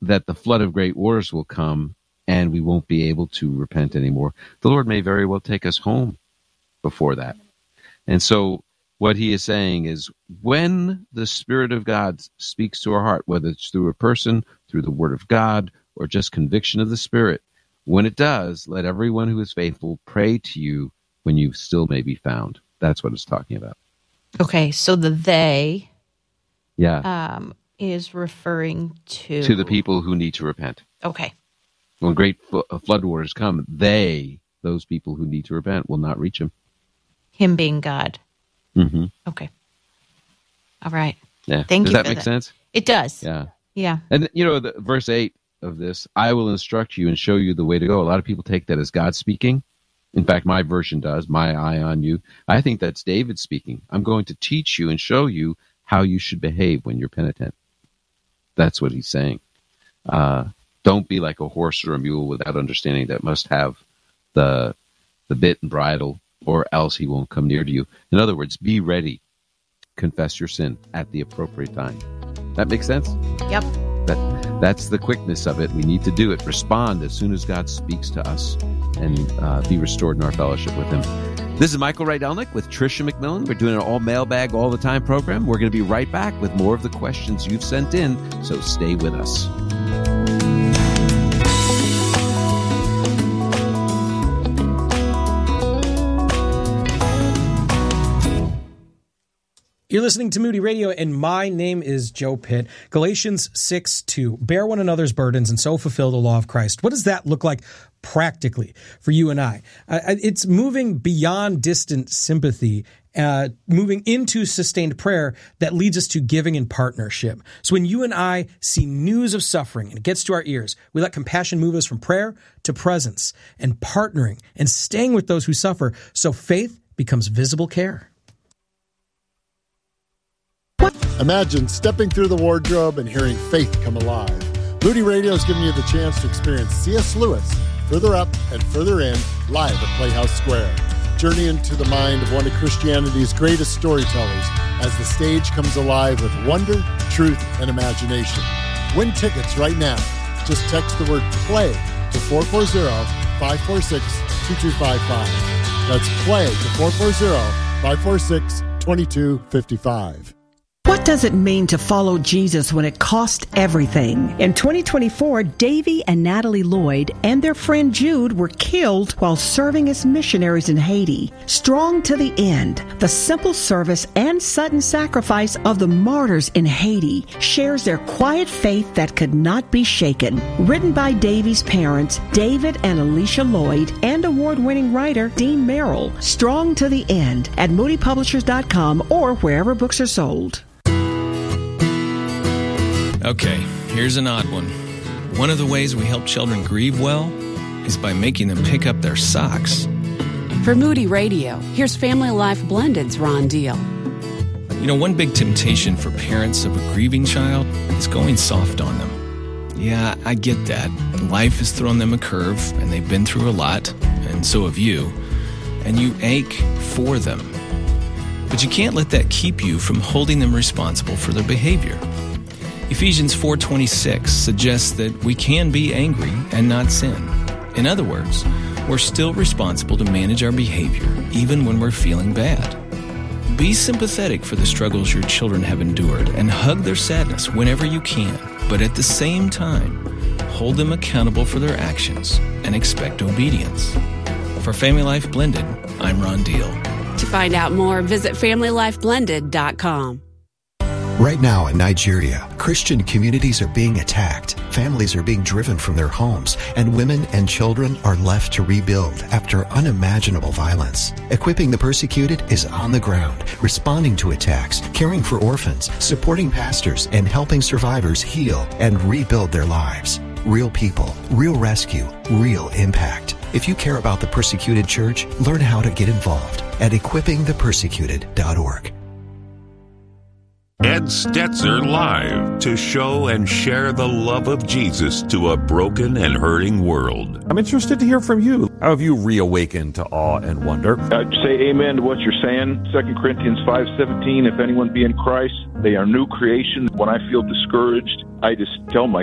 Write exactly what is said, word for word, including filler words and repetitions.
that the flood of great waters will come and we won't be able to repent anymore. The Lord may very well take us home before that. And so what he is saying is, when the Spirit of God speaks to our heart, whether it's through a person, through the Word of God, or just conviction of the Spirit, when it does, let everyone who is faithful pray to you when you still may be found. That's what it's talking about. Okay, so the they yeah. um, is referring to... To the people who need to repent. Okay. When great fl- floodwaters come, they, those people who need to repent, will not reach him. Him being God. Mm-hmm. Okay. All right. Yeah. Thank does you that for make that. sense? It does. Yeah. Yeah. And, you know, the, verse eight of this, I will instruct you and show you the way to go. A lot of people take that as God speaking. In fact, my version does, my eye on you. I think that's David speaking. I'm going to teach you and show you how you should behave when you're penitent. That's what he's saying. Uh, don't be like a horse or a mule without understanding that must have the the bit and bridle, or else he won't come near to you. In other words, be ready. Confess your sin at the appropriate time. That makes sense? Yep. That That's the quickness of it. We need to do it. Respond as soon as God speaks to us and uh, be restored in our fellowship with him. This is Michael Rydelnik with Tricia McMillan. We're doing an all mailbag all the time program. We're going to be right back with more of the questions you've sent in, so stay with us. You're listening to Moody Radio, and my name is Joe Pitt. Galatians six two, bear one another's burdens and so fulfill the law of Christ. What does that look like practically for you and I? Uh, it's moving beyond distant sympathy, uh, moving into sustained prayer that leads us to giving in partnership. So when you and I see news of suffering and it gets to our ears, we let compassion move us from prayer to presence and partnering and staying with those who suffer, so faith becomes visible care. Imagine stepping through the wardrobe and hearing faith come alive. Moody Radio is giving you the chance to experience C S Lewis, Further Up and Further In, live at Playhouse Square. Journey into the mind of one of Christianity's greatest storytellers as the stage comes alive with wonder, truth, and imagination. Win tickets right now. Just text the word PLAY to four four zero, five four six, two two five five. That's PLAY to four four zero, five four six, two two five five. What does it mean to follow Jesus when it costs everything? In twenty twenty-four, Davy and Natalie Lloyd and their friend Jude were killed while serving as missionaries in Haiti. Strong to the end, the simple service and sudden sacrifice of the martyrs in Haiti shares their quiet faith that could not be shaken. Written by Davy's parents, David and Alicia Lloyd, and award-winning writer Dean Merrill. Strong to the End at moody publishers dot com or wherever books are sold. Okay, here's an odd one. One of the ways we help children grieve well is by making them pick up their socks. For Moody Radio, here's Family Life Blended's Ron Deal. You know, one big temptation for parents of a grieving child is going soft on them. Yeah, I get that. Life has thrown them a curve, and they've been through a lot, and so have you. And you ache for them. But you can't let that keep you from holding them responsible for their behavior. Ephesians four twenty-six suggests that we can be angry and not sin. In other words, we're still responsible to manage our behavior even when we're feeling bad. Be sympathetic for the struggles your children have endured and hug their sadness whenever you can, but at the same time, hold them accountable for their actions and expect obedience. For Family Life Blended, I'm Ron Deal. To find out more, visit family life blended dot com. Right now in Nigeria, Christian communities are being attacked, families are being driven from their homes, and women and children are left to rebuild after unimaginable violence. Equipping the Persecuted is on the ground, responding to attacks, caring for orphans, supporting pastors, and helping survivors heal and rebuild their lives. Real people, real rescue, real impact. If you care about the Persecuted Church, learn how to get involved at equipping the persecuted dot org. Ed Stetzer Live, to show and share the love of Jesus to a broken and hurting world. I'm interested to hear from you. How have you reawakened to awe and wonder? I'd say amen to what you're saying. Second Corinthians five seventeen, if anyone be in Christ, they are new creation. When I feel discouraged, I just tell my